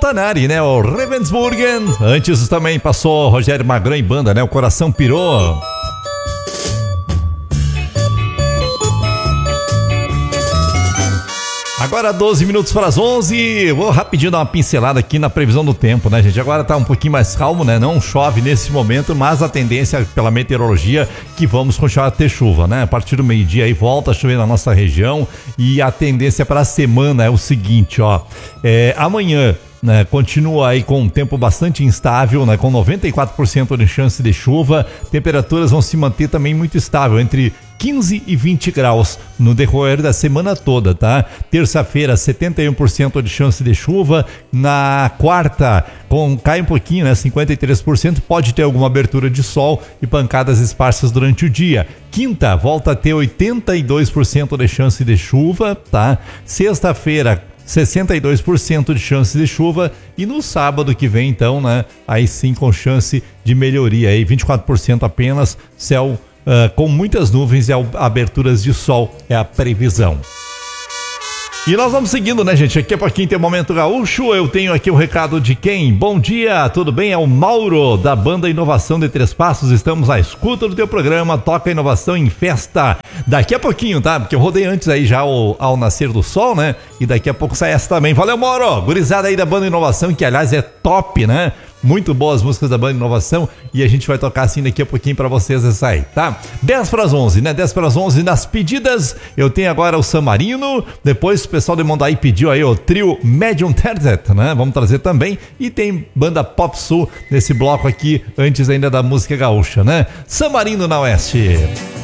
Montanari, né? O Ravensburgen. Antes também passou Rogério Magrão e banda, né? O Coração Pirou. Agora 12 minutos para as 11, vou rapidinho dar uma pincelada aqui na previsão do tempo, né, gente? Agora tá um pouquinho mais calmo, né? Não chove nesse momento, mas a tendência pela meteorologia que vamos continuar a ter chuva, né? A partir do meio-dia aí volta a chover na nossa região e a tendência para a semana é o seguinte, ó. Amanhã, né, continua aí com um tempo bastante instável, né, com 94% de chance de chuva. Temperaturas vão se manter também muito estável, entre 15 e 20 graus no decorrer da semana toda, tá? Terça-feira, 71% de chance de chuva. Na quarta, cai um pouquinho, né? 53%. Pode ter alguma abertura de sol e pancadas esparsas durante o dia. Quinta, volta a ter 82% de chance de chuva, tá? Sexta-feira, 62% de chance de chuva e no sábado que vem, então, né? Aí sim com chance de melhoria, aí 24% apenas, céu com muitas nuvens e aberturas de sol é a previsão. E nós vamos seguindo, né, gente? Aqui a pouquinho tem o Momento Gaúcho. Eu tenho aqui o recado de quem? Bom dia, tudo bem? É o Mauro, da banda Inovação de Três Passos. Estamos à escuta do teu programa Toca Inovação em Festa. Daqui a pouquinho, tá? Porque eu rodei antes aí já ao nascer do sol, né? E daqui a pouco sai essa também. Valeu, Mauro! Gurizada aí da banda Inovação, que aliás é top, né? Muito boas músicas da banda Inovação e a gente vai tocar assim daqui a pouquinho pra vocês essa aí, tá? 10 para as 11, né? 10 para as 11 nas pedidas. Eu tenho agora o San Marino, depois o pessoal de Mondaí pediu aí o trio Medium Tertet, né? Vamos trazer também. E tem banda Pop Sul nesse bloco aqui, antes ainda da música gaúcha, né? San Marino na Oeste.